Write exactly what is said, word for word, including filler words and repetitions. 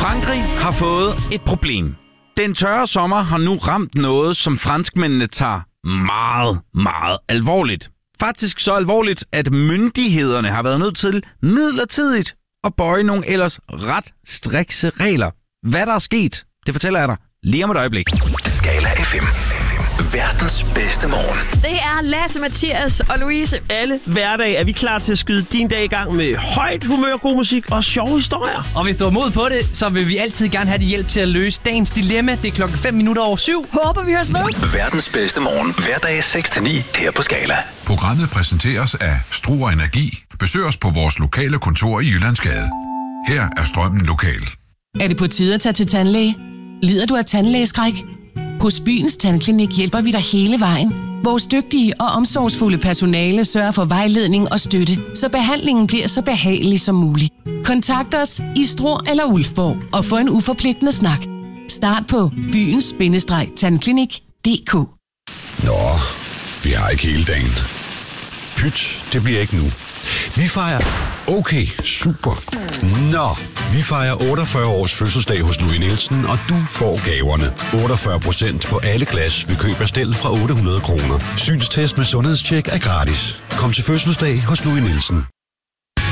Frankrig har fået et problem. Den tørre sommer har nu ramt noget, som franskmændene tager meget, meget alvorligt. Faktisk så alvorligt, at myndighederne har været nødt til midlertidigt at bøje nogle ellers ret strikse regler. Hvad der er sket, det fortæller jeg dig lige om et øjeblik. Skala F M. Verdens bedste morgen. Det er Lasse, Mathias og Louise. Alle hverdag er vi klar til at skyde din dag i gang med højt humør, god musik og sjove historier. Og hvis du har mod på det, så vil vi altid gerne have din hjælp til at løse dagens dilemma. Det er klokken fem minutter over syv. Håber vi høres med. Verdens bedste morgen. Hverdag seks til ni her på Skala. Programmet præsenteres af Struer Energi. Besøg os på vores lokale kontor i Jyllandsgade. Her er strømmen lokal. Er det på tide at tage til tandlæge? Lider du af tandlægeskræk? Hos Byens Tandklinik hjælper vi dig hele vejen. Vores dygtige og omsorgsfulde personale sørger for vejledning og støtte, så behandlingen bliver så behagelig som muligt. Kontakt os i Struer eller Ulfborg og få en uforpligtende snak. Start på byens tandklinik punktum d k. Nå, vi har ikke hele dagen. Pyt, det bliver ikke nu. Vi fejrer... Okay, super. Nå, vi fejrer otteogfyrre års fødselsdag hos Louis Nielsen, og du får gaverne. otteogfyrre procent på alle glas ved køb af stel fra otte hundrede kroner. Synstest med sundhedstjek er gratis. Kom til fødselsdag hos Louis Nielsen.